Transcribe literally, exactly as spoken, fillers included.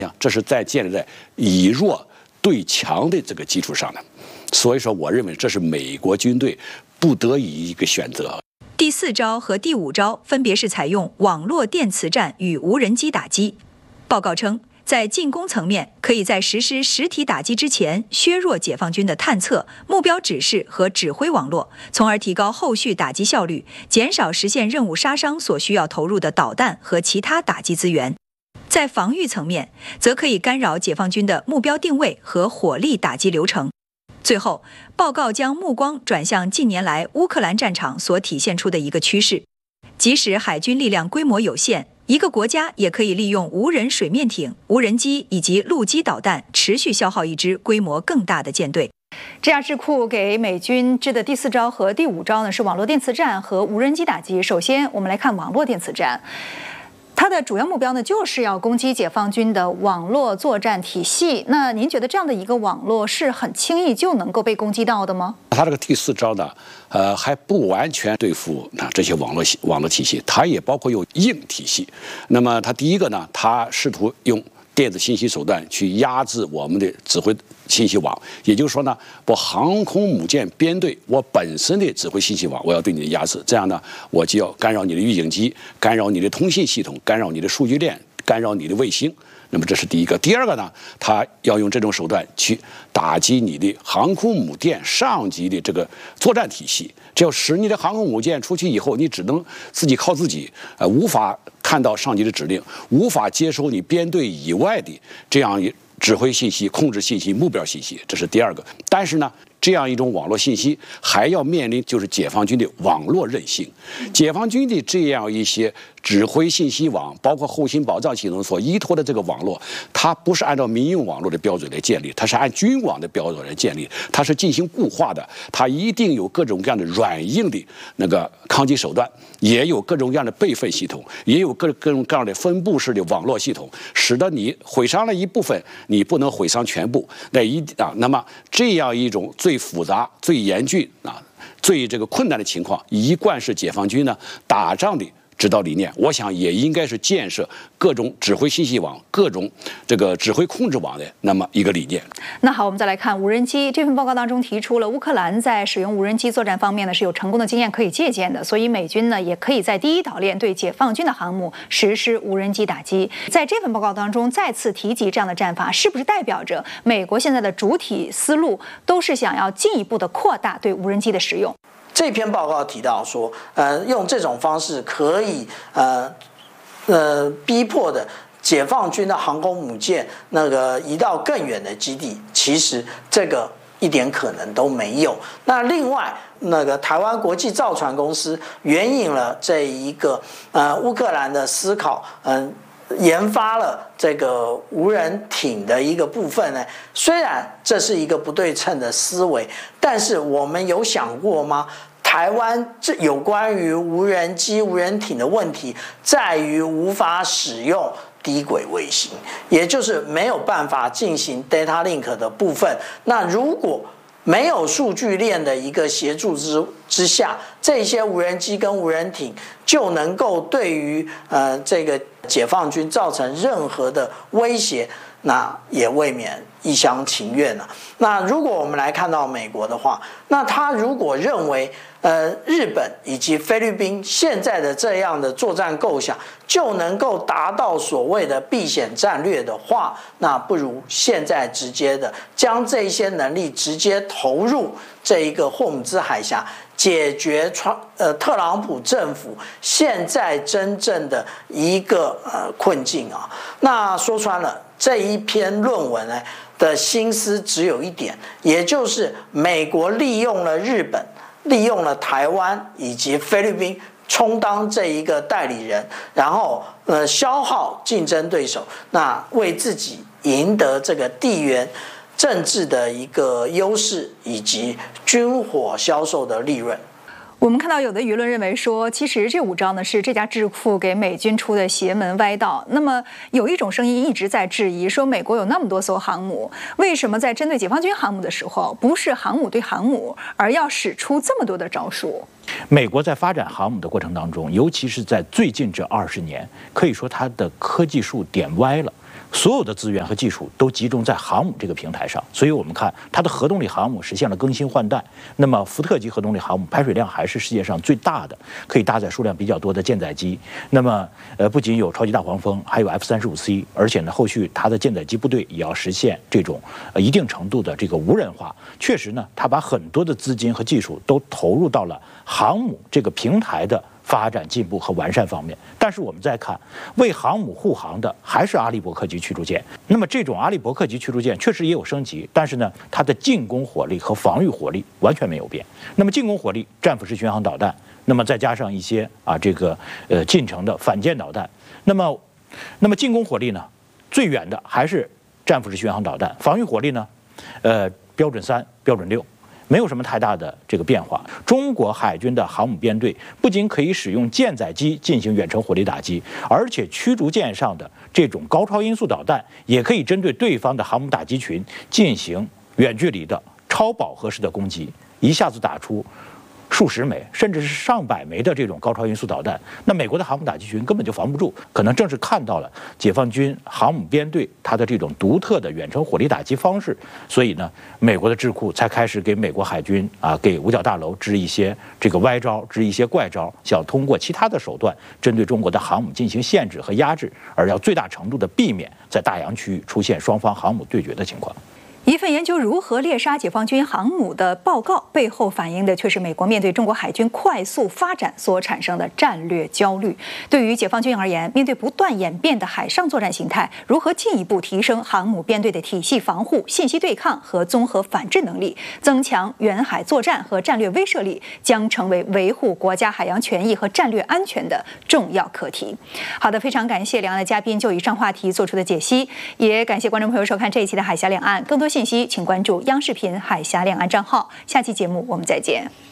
这是在建立在以弱对强的这个基础上的。所以说，我认为这是美国军队不得已一个选择。 第四招和第五招分别是采用网络电磁战与无人机打击。报告称，在进攻层面，可以在实施实体打击之前削弱解放军的探测、目标指示和指挥网络，从而提高后续打击效率，减少实现任务杀伤所需要投入的导弹和其他打击资源。在防御层面，则可以干扰解放军的目标定位和火力打击流程。最后，报告将目光转向近年来乌克兰战场所体现出的一个趋势：即使海军力量规模有限，一个国家也可以利用无人水面艇、无人机以及陆基导弹持续消耗一支规模更大的舰队。这家智库给美军制的第四招和第五招呢，是网络电磁战和无人机打击。首先，我们来看网络电磁战。它的主要目标呢，就是要攻击解放军的网络作战体系。那您觉得这样的一个网络是很轻易就能够被攻击到的吗？ 它这个第四招呢，呃，还不完全对付啊这些网络网络体系，它也包括有硬体系。那么它第一个呢，它试图用电子信息手段去压制我们的指挥信息网，也就是说呢，我航空母舰编队我本身的指挥信息网，我要对你的压制，这样呢，我就要干扰你的预警机，干扰你的通信系统，干扰你的数据链，干扰你的卫星。那么这是第一个。第二个呢，它要用这种手段去打击你的航空母舰上级的这个作战体系，这要使你的航空母舰出去以后，你只能自己靠自己，呃，无法看到上级的指令，无法接收你编队以外的这样一指挥信息、控制信息、目标信息，这是第二个。但是呢，这样一种网络信息还要面临就是解放军的网络韧性，解放军的这样一些指挥信息网，包括后勤保障系统所依托的这个网络，它不是按照民用网络的标准来建立，它是按军网的标准来建立，它是进行固化的，它一定有各种各样的软硬的那个抗击手段，也有各种各样的备份系统，也有各各种各样的分布式的网络系统，使得你毁伤了一部分，你不能毁伤全部。那一啊，那么这样一种最复杂、最严峻啊、最这个困难的情况，一贯是解放军呢打仗的指导理念，我想也应该是建设各种指挥信息网、各种这个指挥控制网的那么一个理念。 那好，我们再来看无人机。这份报告当中提出了乌克兰在使用无人机作战方面呢是有成功的经验可以借鉴的，所以美军呢也可以在第一岛链对解放军的航母实施无人机打击。在这份报告当中再次提及这样的战法，是不是代表着美国现在的主体思路都是想要进一步的扩大对无人机的使用？ 这篇报告提到说，呃，用这种方式可以呃呃逼迫的解放军的航空母舰那个移到更远的基地，其实这个一点可能都没有。那另外，那个台湾国际造船公司援引了这一个呃乌克兰的思考，嗯、呃。研发了这个无人艇的一个部分呢，虽然这是一个不对称的思维，但是我们有想过吗？台湾这有关于无人机、无人艇的问题，在于无法使用低轨卫星，也就是没有办法进行 data link 的部分。那如果没有数据链的一个协助之之下，这些无人机跟无人艇就能够对于呃这个解放军造成任何的威胁，那也未免一厢情愿了。那如果我们来看到美国的话，那他如果认为呃日本以及菲律宾现在的这样的作战构想就能够达到所谓的避险战略的话，那不如现在直接的将这些能力直接投入这一个霍姆兹海峡，解决川呃特朗普政府现在真正的一个呃困境啊。那说穿了，这一篇论文呢的心思只有一点，也就是美国利用了日本、利用了台湾以及菲律宾充当这一个代理人，然后呃消耗竞争对手，那为自己赢得这个地缘政治的一个优势以及军火销售的利润。 我们看到有的舆论认为说，其实这五招呢是这家智库给美军出的邪门歪道。那么有一种声音一直在质疑说，美国有那么多艘航母，为什么在针对解放军航母的时候，不是航母对航母，而要使出这么多的招数？ 美国在发展航母的过程当中，尤其是在最近这二十年，可以说它的科技树点歪了。 所有的资源和技术都集中在航母这个平台上，所以我们看它的核动力航母实现了更新换代。那么福特级核动力航母排水量还是世界上最大的，可以搭载数量比较多的舰载机。那么呃，不仅有超级大黄蜂，还有 F 三十五 C， 而且呢，后续它的舰载机部队也要实现这种呃一定程度的这个无人化。确实呢，它把很多的资金和技术都投入到了航母这个平台的发展进步和完善方面。但是我们再看为航母护航的还是阿利伯克级驱逐舰。那么这种阿利伯克级驱逐舰确实也有升级，但是呢，它的进攻火力和防御火力完全没有变。那么进攻火力，战斧式巡航导弹，那么再加上一些啊这个呃近程的反舰导弹。那么，那么进攻火力呢，最远的还是战斧式巡航导弹，防御火力呢，呃标准三、标准六。没有什么太大的这个变化。中国海军的航母编队不仅可以使用舰载机进行远程火力打击，而且驱逐舰上的这种高超音速导弹也可以针对对方的航母打击群进行远距离的超饱和式的攻击，一下子打出数十枚甚至是上百枚的这种高超音速导弹，那美国的航母打击群根本就防不住。可能正是看到了解放军航母编队它的这种独特的远程火力打击方式，所以呢，美国的智库才开始给美国海军啊，给五角大楼支一些这个歪招，支一些怪招，想通过其他的手段针对中国的航母进行限制和压制，而要最大程度的避免在大洋区域出现双方航母对决的情况。 一份研究如何猎杀解放军航母的报告背后反映的却是美国面对中国海军快速发展所产生的战略焦虑。对于解放军而言，面对不断演变的海上作战形态，如何进一步提升航母编队的体系防护、信息对抗和综合反制能力，增强远海作战和战略威慑力，将成为维护国家海洋权益和战略安全的重要课题。好的，非常感谢两岸的嘉宾就以上话题做出的解析，也感谢观众朋友收看这一期的海峡两岸。更多信息请关注央视频海峡两岸账号。下期节目我们再见。